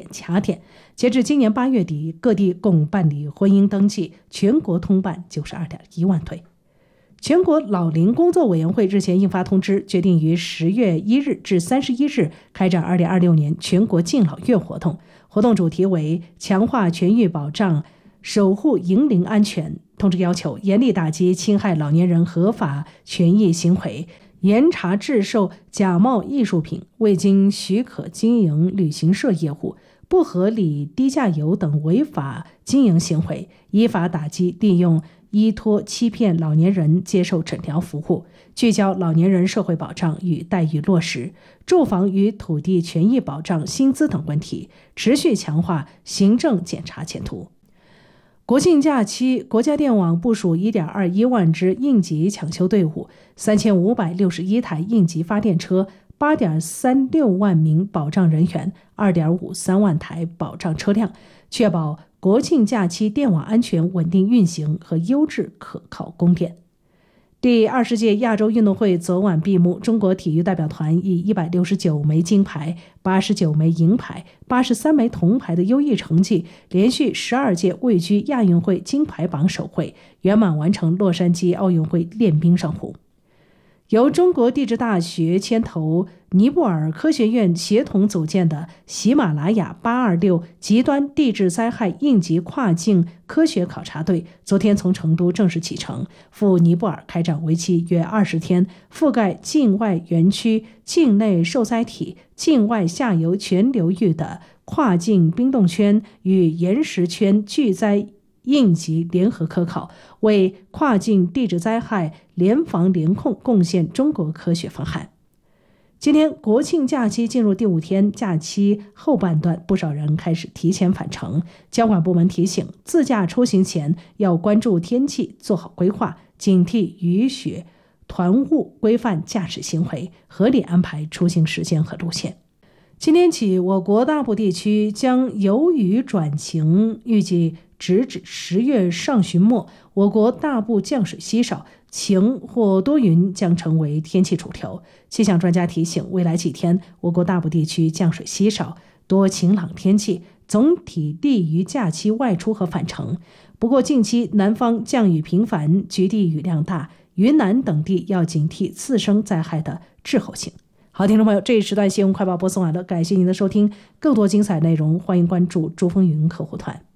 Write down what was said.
卡点。截至今年8月底，各地共办理婚姻登记，全国通办92.1万对。全国老龄工作委员会日前印发通知，决定于10月1日至31日开展2026年全国敬老月活动。活动主题为强化权益保障，守护银龄安全。通知要求严厉打击侵害老年人合法权益行为，严查制售假冒艺术品、未经许可经营旅行社业务、不合理低价游等违法经营行为，依法打击利用依托欺骗老年人接受诊疗服务，聚焦老年人社会保障与待遇落实、住房与土地权益保障、薪资等问题，持续强化行政检查监督。国庆假期，国家电网部署 1.21 万支应急抢修队伍，3561台应急发电车，8.36万名保障人员，2.53万台保障车辆，确保国庆假期电网安全稳定运行和优质可靠供电。第20届亚洲运动会昨晚闭幕，中国体育代表团以169枚金牌、89枚银牌、83枚铜牌的优异成绩，连续12届位居亚运会金牌榜首位，圆满完成洛杉矶奥运会练兵任务。由中国地质大学牵头、尼泊尔科学院协同组建的喜马拉雅826极端地质灾害应急跨境科学考察队昨天从成都正式启程，赴尼泊尔开展为期约20天，覆盖境外园区、境内受灾体、境外下游全流域的跨境冰冻圈与岩石圈巨灾应急联合科考，为跨境地质灾害联防联控贡献中国科学方案。今天国庆假期进入第5天，假期后半段，不少人开始提前返程。交管部门提醒，自驾出行前要关注天气，做好规划，警惕雨雪、团雾，规范驾驶行为，合理安排出行时间和路线。今天起，我国大部地区将由雨转晴，预计直至10月上旬末，我国大部降水稀少，晴或多云将成为天气主流。气象专家提醒，未来几天我国大部地区降水稀少，多晴朗天气，总体利于假期外出和返程。不过近期南方降雨频繁，局地雨量大，云南等地要警惕次生灾害的滞后性。好，听众朋友，这一时段新闻快报播送完了，感谢您的收听。更多精彩内容，欢迎关注珠峰云客户团。